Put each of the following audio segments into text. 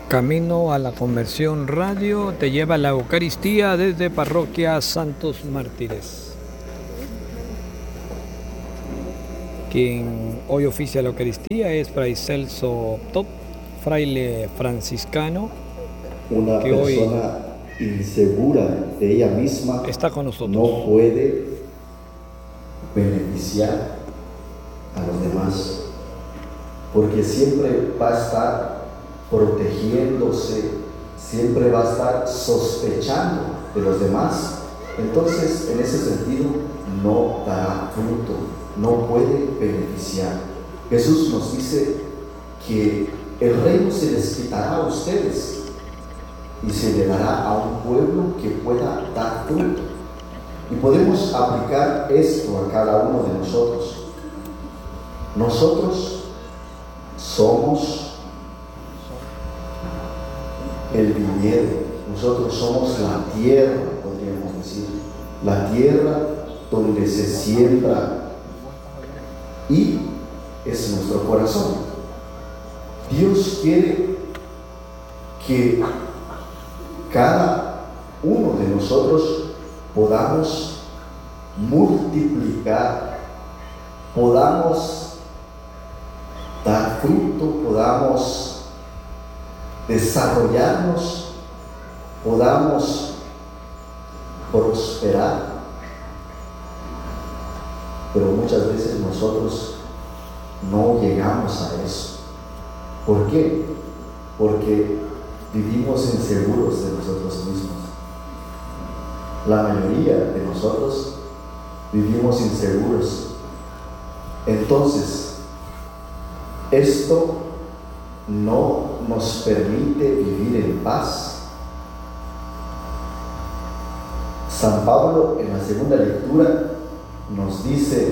Camino a la Conversión Radio te lleva a la Eucaristía desde Parroquia Santos Mártires. Quien hoy oficia la Eucaristía es Fray Celso Top, fraile franciscano, una que persona insegura de ella misma está con nosotros. No puede beneficiar a los demás, porque siempre va a estar protegiéndose, siempre va a estar sospechando de los demás. Entonces, en ese sentido, no dará fruto, no puede beneficiar. Jesús nos dice que el reino se les quitará a ustedes y se le dará a un pueblo que pueda dar fruto. Y podemos aplicar esto a cada uno de nosotros. Nosotros somos el viñedo, nosotros somos la tierra, podríamos decir, la tierra donde se siembra, y es nuestro corazón. Dios quiere que cada uno de nosotros podamos multiplicar, podamos dar fruto, podamos desarrollarnos, podamos prosperar. Pero muchas veces nosotros no llegamos a eso. ¿Por qué? Porque vivimos inseguros de nosotros mismos. La mayoría de nosotros vivimos inseguros. Entonces, esto no nos permite vivir en paz. San Pablo, en la segunda lectura, nos dice: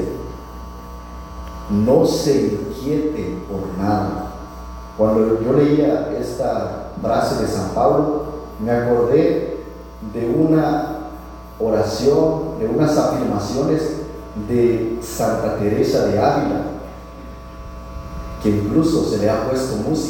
no se inquiete por nada. Cuando yo leía esta frase de San Pablo, me acordé de una oración, de unas afirmaciones de Santa Teresa de Ávila, que incluso se le ha puesto música.